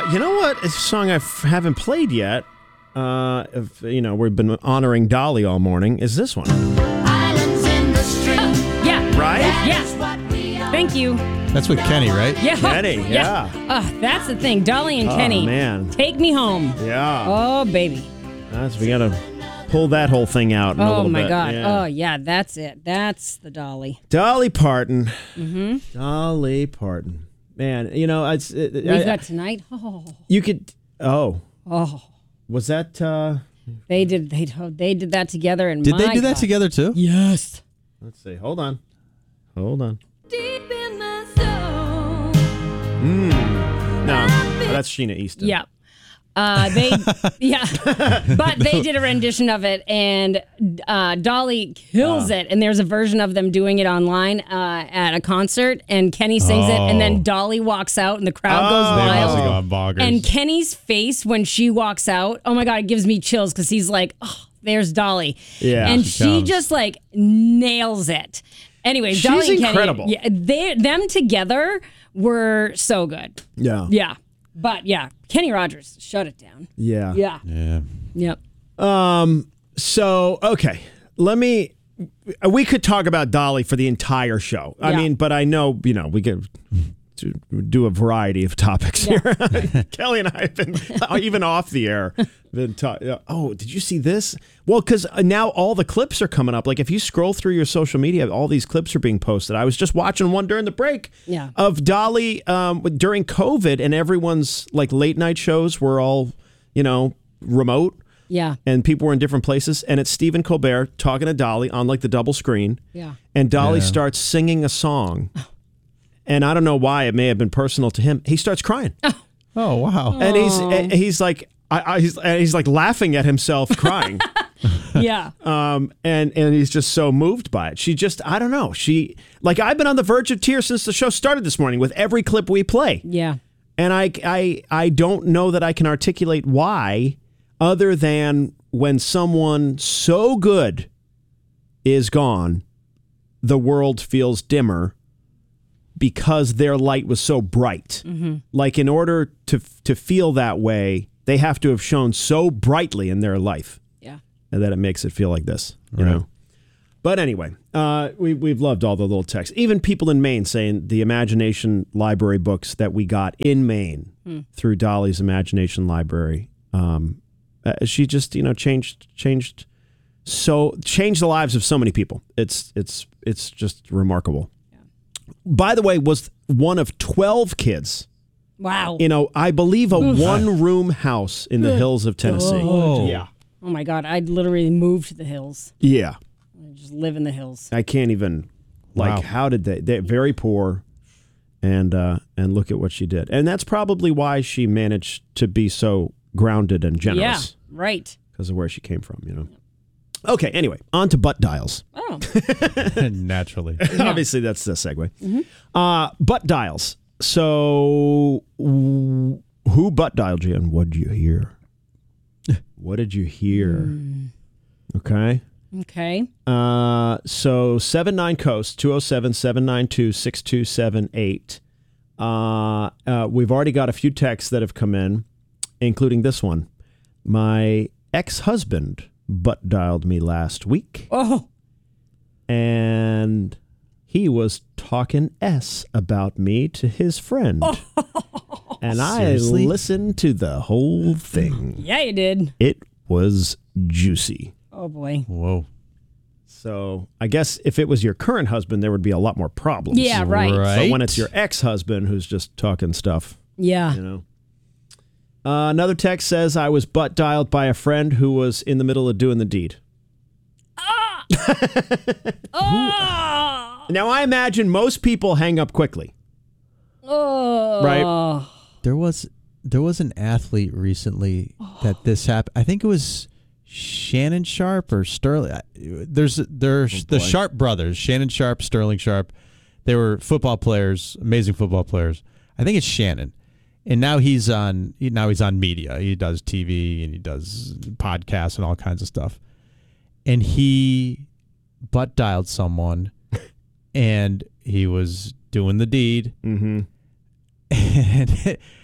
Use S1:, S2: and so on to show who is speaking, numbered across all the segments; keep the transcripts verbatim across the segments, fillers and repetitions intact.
S1: you know what? It's a song I f- haven't played yet. Uh, if, you know, we've been honoring Dolly all morning. Is this one?
S2: Islands in the stream.
S3: Yeah.
S1: Right?
S3: Yes. Thank you.
S4: That's with Kenny, right?
S3: Yeah.
S1: Kenny, yeah.
S3: Oh, that's the thing. Dolly and
S1: Oh,
S3: Kenny.
S1: man.
S3: Take me home.
S1: Yeah.
S3: Oh, baby.
S1: That's, we got to pull that whole thing out in a
S3: Oh,
S1: little
S3: my
S1: bit.
S3: God.
S1: Yeah.
S3: Oh, yeah. That's it. That's the Dolly.
S1: Dolly Parton.
S3: Mm-hmm.
S1: Dolly Parton. Man, you know, it's, it,
S3: We've
S1: I,
S3: got tonight. Oh.
S1: you could, oh.
S3: Oh.
S1: Was that, uh,
S3: They did they they did that together and
S4: Did
S3: my
S4: they do that
S3: God.
S4: together too?
S3: Yes.
S1: let's see. Hold on. Hold on.
S2: Deep in my soul.
S1: Mm. No, oh, that's Sheena Easton.
S3: Yeah. Uh, they, yeah, but they did a rendition of it, and uh, Dolly kills
S1: Uh.
S3: it. And there's a version of them doing it online uh, at a concert, and Kenny sings it, and then Dolly walks out, and the crowd goes
S1: Oh.
S4: They must
S3: wild.
S4: have gone bonkers.
S3: And Kenny's face when she walks out, oh my God, it gives me chills because he's like, oh, there's Dolly.
S1: Yeah,
S3: and
S4: she
S3: she
S4: comes.
S3: just like nails it. Anyways,
S1: She's
S3: Dolly and
S1: incredible.
S3: Kenny, yeah, they them together were so good.
S1: Yeah.
S3: Yeah. But yeah, Kenny Rogers, shut it down.
S1: Yeah.
S3: Yeah.
S4: yeah.
S3: Yep.
S1: Um. So okay, let me. We could talk about Dolly for the entire show. I
S3: Yeah.
S1: mean, but I know you know we could to do a variety of topics here. Kelly and I have been even off the air. Been ta- oh, did you see this? Well, because now all the clips are coming up. Like if you scroll through your social media, all these clips are being posted. I was just watching one during the break.
S3: Yeah.
S1: Of Dolly um, during COVID, and everyone's like late night shows were all you know remote.
S3: Yeah.
S1: And people were in different places, and it's Stephen Colbert talking to Dolly on like the double screen.
S3: Yeah.
S1: And Dolly
S4: Yeah.
S1: starts singing a song, and I don't know why, it may have been personal to him. He starts crying,
S4: Oh wow.
S1: and he's and he's like, I, I he's and he's like laughing at himself crying,
S3: Yeah.
S1: um, and and he's just so moved by it. She just, I don't know, she like I've been on the verge of tears since the show started this morning with every clip we play,
S3: Yeah.
S1: and I I I don't know that I can articulate why. Other than when someone so good is gone, the world feels dimmer because their light was so bright.
S3: Mm-hmm.
S1: Like in order to to feel that way, they have to have shone so brightly in their life,
S3: Yeah.
S1: and that it makes it feel like this, you
S4: Right.
S1: know. But anyway, uh, we we've loved all the little texts. Even people in Maine saying the Imagination Library books that we got in Maine
S3: Hmm.
S1: through Dolly's Imagination Library. Um, Uh, she just, you know, changed, changed, so changed the lives of so many people. It's, it's, it's just remarkable. Yeah. By the way, was one of twelve kids.
S3: Wow.
S1: You know, I believe a one-room house in the hills of Tennessee.
S4: Oh.
S1: Yeah,
S3: Oh my God. I'd literally move to the hills.
S1: yeah.
S3: I just live in the hills.
S1: I can't even. Like,
S4: Wow.
S1: how did they? They're very poor, and uh, and look at what she did, and that's probably why she managed to be so grounded and generous.
S3: Yeah. Right.
S1: Because of where she came from, you know. Okay, anyway, on to butt dials.
S3: Oh.
S4: Naturally.
S1: Obviously, that's the segue. Uh, butt dials. So, w- who butt dialed you and what did you hear? What did you hear? Okay.
S3: Okay.
S1: Uh, so, seven nine Coast, two oh seven, seven nine two, six two seven eight. Uh, uh, we've already got a few texts that have come in, including this one. My ex-husband butt dialed me last week,
S3: Oh.
S1: and he was talking S about me to his friend. And I
S4: Seriously?
S1: listened to the whole thing.
S3: Yeah, you did.
S1: It was juicy.
S3: Oh boy.
S4: Whoa.
S1: So I guess if it was your current husband, there would be a lot more problems.
S3: Yeah, right.
S4: Right.
S1: But when it's your ex-husband who's just talking stuff,
S3: Yeah.
S1: you know. Uh, another text says, I was butt dialed by a friend who was in the middle of doing the deed.
S3: Oh.
S1: Now, I imagine most people hang up quickly.
S3: Oh.
S1: Right.
S4: There was there was an athlete recently that this happened. I think it was Shannon Sharp or Sterling. I- There's there's the Sharp brothers, Shannon Sharp, Sterling Sharp. They were football players, amazing football players. I think it's Shannon. And now he's on he, now he's on media. He does T V and he does podcasts and all kinds of stuff. And he butt dialed someone and he was doing the deed.
S1: Mm-hmm.
S4: And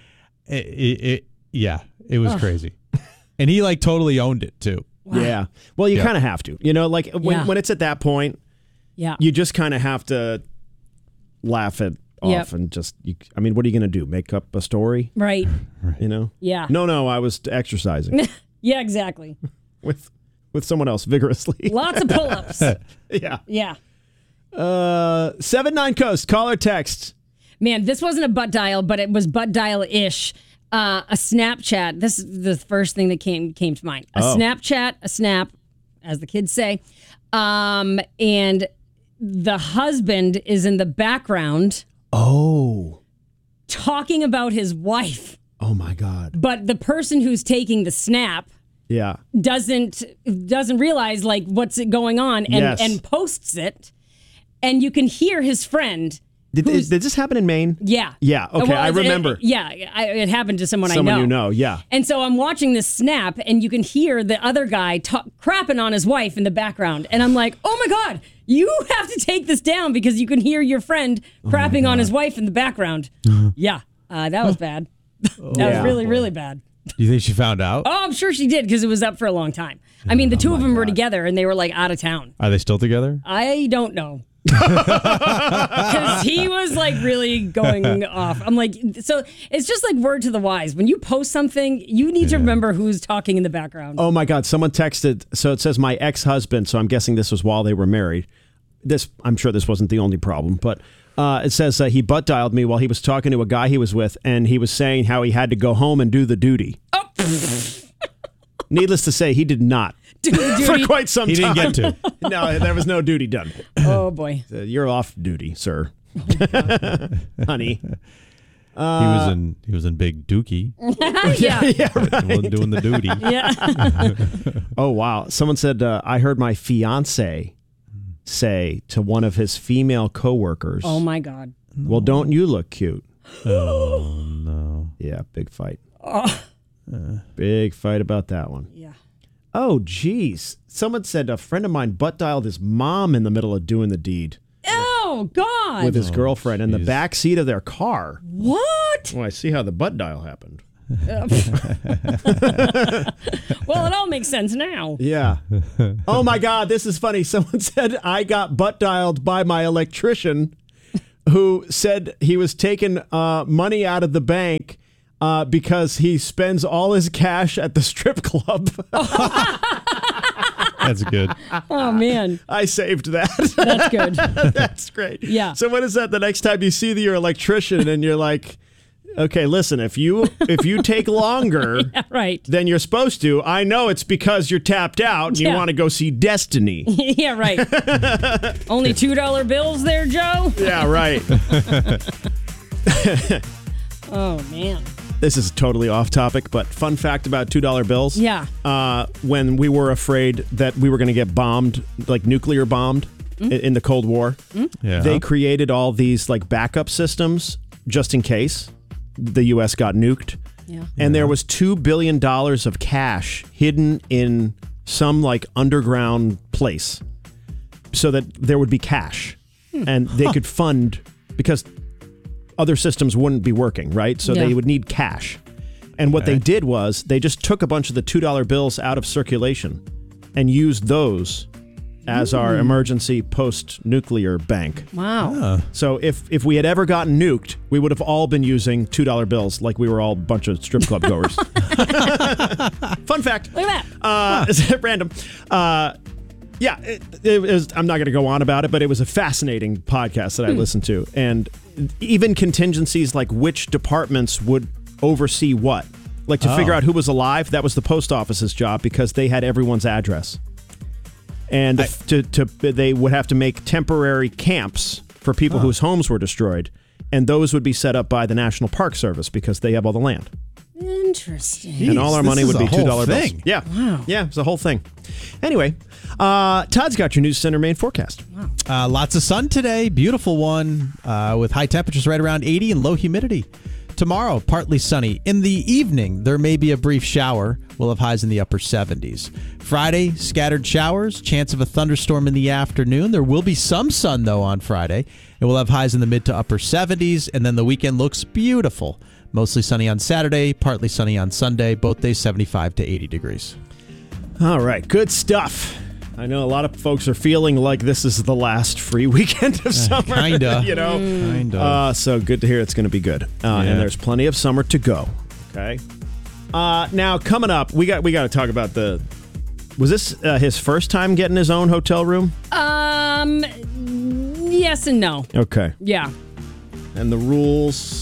S4: It, it, it, yeah, it was crazy. And he like totally owned it too.
S1: Yeah. Well, you
S4: Yeah.
S1: kind of have to. You know, like when,
S3: Yeah.
S1: when it's at that point,
S3: Yeah.
S1: you just kind of have to laugh it off
S3: Yep.
S1: and just, you, I mean, what are you going to do? Make up a story?
S3: Right.
S1: You know?
S3: Yeah.
S1: No, no, I was exercising
S3: Yeah, exactly.
S1: with with someone else vigorously.
S3: Lots of pull-ups.
S1: Yeah.
S3: Yeah.
S1: Uh, seven nine Coast, call or text.
S3: Man, this wasn't a butt dial, but it was butt dial-ish. Uh, a Snapchat. This is the first thing that came came to mind. A
S1: Oh.
S3: Snapchat, a snap, as the kids say. Um, and the husband is in the background
S1: Oh.
S3: talking about his wife,
S1: Oh, my God.
S3: but the person who's taking the snap
S1: Yeah.
S3: doesn't doesn't realize like what's going on and,
S1: Yes.
S3: and posts it. And you can hear his friend.
S1: Did,
S3: who's-
S1: did this happen in Maine?
S3: Yeah.
S1: Yeah, okay, I
S3: it-
S1: remember.
S3: it- yeah, I, it happened to someone,
S1: Someone
S3: I know.
S1: you know, yeah.
S3: And so I'm watching this snap, and you can hear the other guy ta- crapping on his wife in the background. And I'm like, oh my God, you have to take this down because you can hear your friend crapping on his wife in the background. Yeah, uh, that was bad. That
S1: Yeah.
S3: was really, really bad.
S4: Do you think she found out?
S3: Oh, I'm sure she did because it was up for a long time. I mean, the two of them were together, and they were like out of town.
S4: Are they still together?
S3: I don't know. Because he was like really going off. I'm like, so it's just like word to the wise. When you post something, you need to remember who's talking in the background.
S1: Oh my God! Someone texted. So it says my ex-husband. So I'm guessing this was while they were married. This, I'm sure this wasn't the only problem, but uh, it says uh, he butt dialed me while he was talking to a guy he was with, and he was saying how he had to go home and do the duty.
S3: Oh.
S1: Needless to say, he did not
S3: Do the
S1: for
S3: duty.
S1: quite some
S4: He
S1: time.
S4: didn't get to.
S1: No, there was no duty done.
S3: Oh boy.
S1: Uh, You're off duty, sir. Honey.
S4: he was in he was in Big Dookie.
S3: yeah.
S1: Yeah, right.
S4: Wasn't doing the duty.
S3: Yeah.
S1: Oh, wow. Someone said, uh, I heard my fiance say to one of his female coworkers,
S3: Oh my God.
S1: well, don't you look cute?
S4: Oh no.
S1: Yeah, big fight.
S3: Oh.
S1: Big fight about that one.
S3: Yeah.
S1: Oh, geez. Someone said a friend of mine butt dialed his mom in the middle of doing the deed
S3: Oh God.
S1: with his girlfriend in the
S4: geez.
S1: back seat of their car.
S3: What?
S1: Well, I see how the butt dial happened.
S3: Well, it all makes sense now.
S1: Yeah. Oh, my God. This is funny. Someone said I got butt dialed by my electrician who said he was taking uh, money out of the bank uh, because he spends all his cash at the strip club.
S4: That's good.
S3: Oh man.
S1: I saved that.
S3: That's good.
S1: That's great.
S3: Yeah.
S1: So what is that the next time you see the, your electrician and you're like, okay, listen, if you if you take longer
S3: Right.
S1: than you're supposed to, I know it's because you're tapped out and you
S3: Yeah.
S1: want to go see Destiny.
S3: Yeah, right. Only two dollar bills there, Joe?
S1: Yeah, right.
S3: Oh man.
S1: This is totally off topic, but fun fact about two dollar bills.
S3: Yeah.
S1: Uh, when we were afraid that we were going to get bombed, like nuclear bombed
S3: Mm-hmm.
S1: in, in the Cold War,
S4: Yeah.
S1: they created all these like backup systems just in case the U S got nuked.
S3: Yeah.
S1: And there was two billion dollars of cash hidden in some like underground place so that there would be cash
S3: Hmm.
S1: and they could fund because other systems wouldn't be working, right? So
S3: Yeah.
S1: they would need cash. And what they did was they just took a bunch of the two dollar bills out of circulation and used those as our emergency post-nuclear bank.
S3: Wow.
S1: So if if we had ever gotten nuked, we would have all been using two dollar bills like we were all a bunch of strip club goers. Fun fact.
S3: Look at that.
S1: Uh, is it random? Uh, yeah, it, it was, I'm not going to go on about it, but it was a fascinating podcast that I listened to. And even contingencies like which departments would oversee what. Like to
S4: Oh.
S1: figure out who was alive, that was the post office's job because they had everyone's address. And
S4: I-
S1: if- to, to they would have to make temporary camps for people whose homes were destroyed. And those would be set up by the National Park Service because they have all the land.
S3: Interesting.
S1: And all our
S4: this
S1: money
S4: is
S1: would
S4: a
S1: be
S4: whole
S1: two dollar bills.
S4: thing.
S1: Yeah. Wow. Yeah, it's a whole thing. Anyway, uh, Todd's got your News Center Maine forecast.
S4: Uh, lots of sun today. Beautiful one uh, with high temperatures right around eighty and low humidity. Tomorrow, partly sunny. In the evening, there may be a brief shower. We'll have highs in the upper seventies. Friday, scattered showers. Chance of a thunderstorm in the afternoon. There will be some sun, though, on Friday. And we'll have highs in the mid to upper seventies. And then the weekend looks beautiful. Mostly sunny on Saturday, partly sunny on Sunday. Both days seventy-five to eighty degrees.
S1: All right, good stuff. I know a lot of folks are feeling like this is the last free weekend of summer.
S4: Kinda.
S1: You know?
S4: Kinda.
S1: Uh, so good to hear it's going to be good. Uh,
S4: Yeah.
S1: And there's plenty of summer to go. Okay. Uh, now, coming up, we got we got to talk about the... Was this uh, his first time getting his own hotel room?
S3: Um, yes and no.
S1: Okay.
S3: Yeah.
S1: And the rules...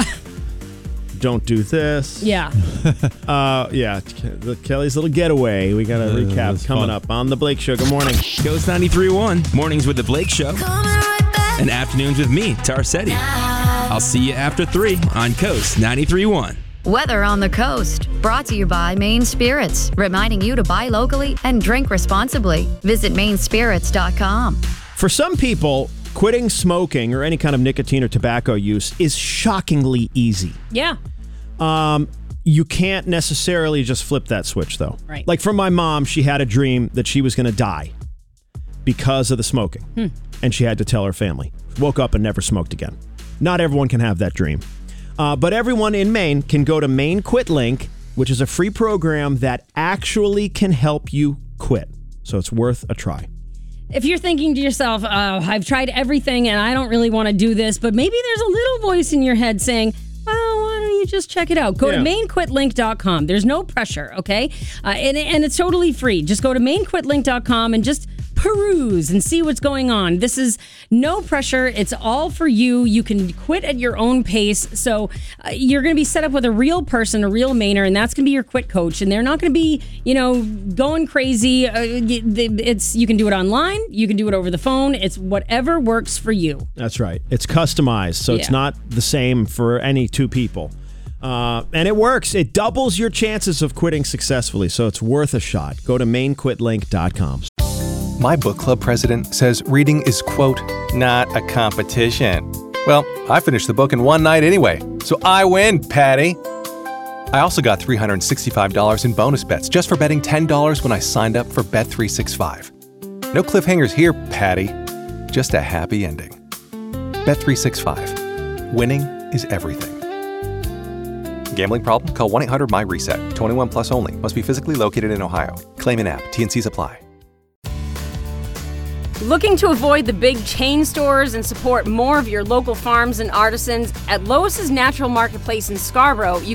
S1: Don't do this.
S3: Yeah.
S1: Uh, yeah, the Kelly's little getaway. We got a recap
S4: that's
S1: coming
S4: fun.
S1: up on the Blake Show. Good morning.
S5: Ghost ninety-three point one, mornings with the Blake Show, and afternoons with me, Tar Seti. I'll see you after three on Coast ninety-three point one.
S6: Weather on the coast. Brought to you by Maine Spirits, reminding you to buy locally and drink responsibly. Visit maine spirits dot com.
S1: For some people, quitting smoking or any kind of nicotine or tobacco use is shockingly easy.
S3: Yeah.
S1: Um, you can't necessarily just flip that switch, though.
S3: Right.
S1: Like for my mom, she had a dream that she was going to die because of the smoking.
S3: Hmm.
S1: And she had to tell her family. Woke up and never smoked again. Not everyone can have that dream. Uh, but everyone in Maine can go to Maine Quit Link, which is a free program that actually can help you quit. So it's worth a try.
S3: If you're thinking to yourself, oh, I've tried everything and I don't really want to do this, but maybe there's a little voice in your head saying, well, why don't you just check it out? Go
S1: Yeah.
S3: to maine quit link dot com. There's no pressure, okay? Uh, and, and it's totally free. Just go to maine quit link dot com and just peruse and see what's going on. This is no pressure. It's all for you. You can quit at your own pace. So uh, you're going to be set up with a real person, a real Mainer, and that's going to be your quit coach. And they're not going to be, you know, going crazy. Uh, it's you can do it online. You can do it over the phone. It's whatever works for you.
S1: That's right. It's customized, so it's
S3: Yeah.
S1: not the same for any two people. Uh, and it works. It doubles your chances of quitting successfully, so it's worth a shot. Go to maine quit link dot com.
S7: My book club president says reading is, quote, not a competition. Well, I finished the book in one night anyway, so I win, Patty. I also got three hundred sixty-five dollars in bonus bets just for betting ten dollars when I signed up for Bet three sixty-five. No cliffhangers here, Patty. Just a happy ending. Bet three sixty-five. Winning is everything. Gambling problem? Call one eight hundred my reset. twenty-one plus only. Must be physically located in Ohio. Claim in app. T and Cs apply.
S8: Looking to avoid the big chain stores and support more of your local farms and artisans? At Lois's Natural Marketplace in Scarborough, you